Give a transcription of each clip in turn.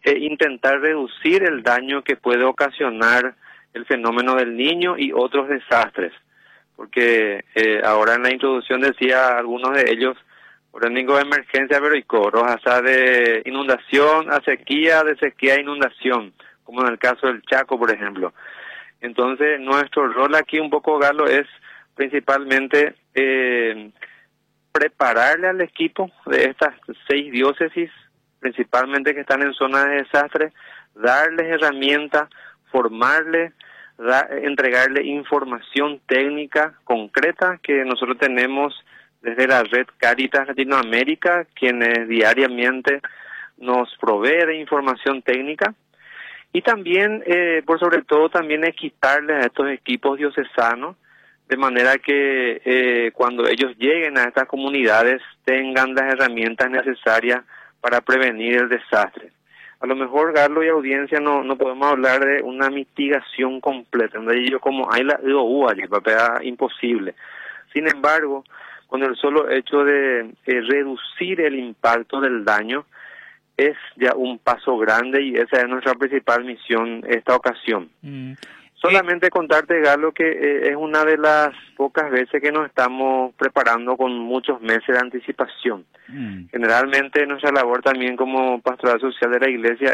intentar reducir el daño que puede ocasionar el fenómeno del Niño y otros desastres. Porque ahora en la introducción decía algunos de ellos, orgánicos de emergencia, pero y coros, hasta de inundación a sequía, de sequía a inundación, como en el caso del Chaco, por ejemplo. Entonces, nuestro rol aquí un poco, Galo, es principalmente prepararle al equipo de estas 6 diócesis, principalmente que están en zonas de desastre, darles herramientas, formarles, entregarle información técnica concreta que nosotros tenemos desde la red Cáritas Latinoamérica, quienes diariamente nos provee de información técnica, y también, por sobre todo, también equiparles a estos equipos diocesanos, de manera que cuando ellos lleguen a estas comunidades tengan las herramientas necesarias para prevenir el desastre. A lo mejor, Carlos y audiencia, no podemos hablar de una mitigación completa, donde ellos como hay la IOU allí, papá, imposible. Sin embargo, con el solo hecho de reducir el impacto del daño, es ya un paso grande y esa es nuestra principal misión esta ocasión. Solamente contarte, Galo, que es una de las pocas veces que nos estamos preparando con muchos meses de anticipación. Generalmente nuestra labor también como pastoral social de la iglesia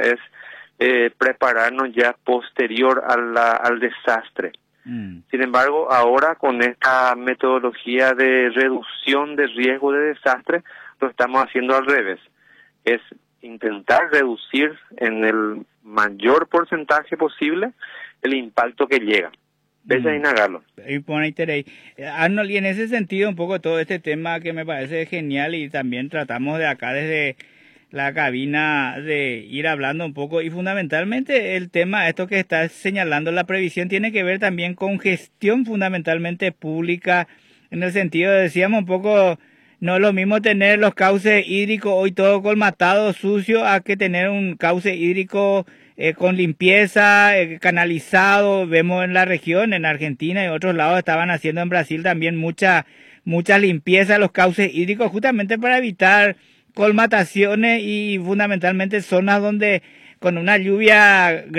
es prepararnos ya posterior al desastre. Sin embargo, ahora con esta metodología de reducción de riesgo de desastre, lo estamos haciendo al revés. Es intentar reducir en el mayor porcentaje posible el impacto que llega. Ese es inagarlo. Arnold, y en ese sentido un poco todo este tema que me parece genial y también tratamos de acá desde la cabina de ir hablando un poco y fundamentalmente el tema, esto que estás señalando, la previsión tiene que ver también con gestión fundamentalmente pública, en el sentido, decíamos un poco, no es lo mismo tener los cauces hídricos hoy todo colmatado, sucio, a que tener un cauce hídrico con limpieza, canalizado. Vemos en la región, en Argentina y otros lados, estaban haciendo en Brasil también mucha limpieza de los cauces hídricos justamente para evitar colmataciones y fundamentalmente zonas donde con una lluvia